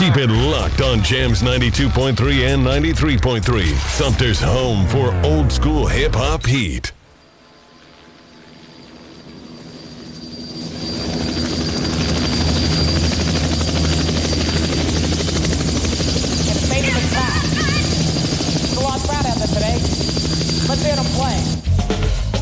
Keep it locked on Jams 92.3 and 93.3. Sumter's home for old school hip hop heat.